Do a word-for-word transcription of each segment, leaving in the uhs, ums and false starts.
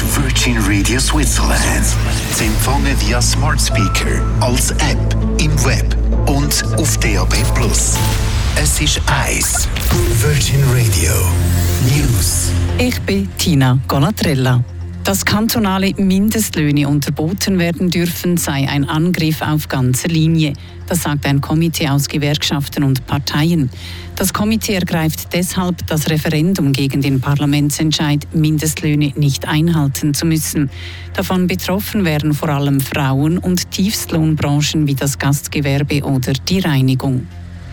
Virgin Radio Switzerland. Zu empfangen via Smart Speaker, als App, im Web und auf D A B plus. Es ist eins. Virgin Radio News. Ich bin Tina Golatrella. Dass kantonale Mindestlöhne unterboten werden dürfen, sei ein Angriff auf ganze Linie. Das sagt ein Komitee aus Gewerkschaften und Parteien. Das Komitee ergreift deshalb das Referendum gegen den Parlamentsentscheid, Mindestlöhne nicht einhalten zu müssen. Davon betroffen wären vor allem Frauen und Tiefstlohnbranchen wie das Gastgewerbe oder die Reinigung.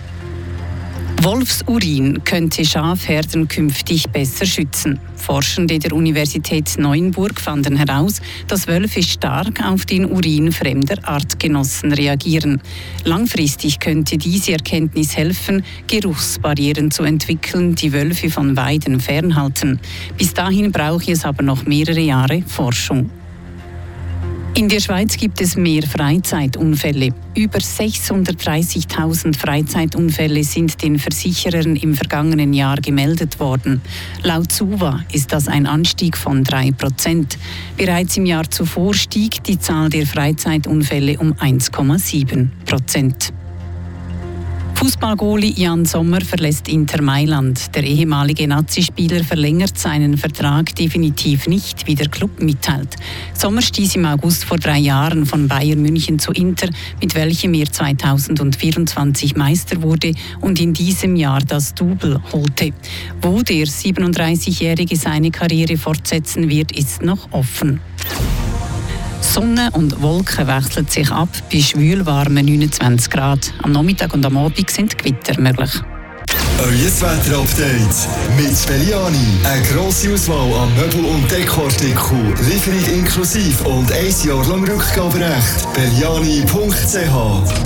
Wolfsurin könnte Schafherden künftig besser schützen. Forschende der Universität Neuenburg fanden heraus, dass Wölfe stark auf den Urin fremder Artgenossen reagieren. Langfristig könnte diese Erkenntnis helfen, Geruchsbarrieren zu entwickeln, die Wölfe von Weiden fernhalten. Bis dahin brauche es aber noch mehrere Jahre Forschung. In der Schweiz gibt es mehr Freizeitunfälle. Über sechshundertdreißigtausend Freizeitunfälle sind den Versicherern im vergangenen Jahr gemeldet worden. Laut SUVA ist das ein Anstieg von drei Prozent. Bereits im Jahr zuvor stieg die Zahl der Freizeitunfälle um eins Komma sieben Prozent. Fußballgoalie Jan Sommer verlässt Inter Mailand. Der ehemalige Nazispieler verlängert seinen Vertrag definitiv nicht, wie der Club mitteilt. Sommer stieß im August vor drei Jahren von Bayern München zu Inter, mit welchem er zweitausendvierundzwanzig Meister wurde und in diesem Jahr das Double holte. Wo der siebenunddreißigjährige seine Karriere fortsetzen wird, ist noch offen. Sonne und Wolken wechseln sich ab bei schwülwarmen neunundzwanzig Grad. Am Nachmittag und am Abend sind Gewitter möglich. Euer Wetter-Update mit Belliani. Eine grosse Auswahl an Möbel- und Dekoartikeln. Lieferung inklusive und ein Jahr lang Rückgaberecht. belliani punkt c h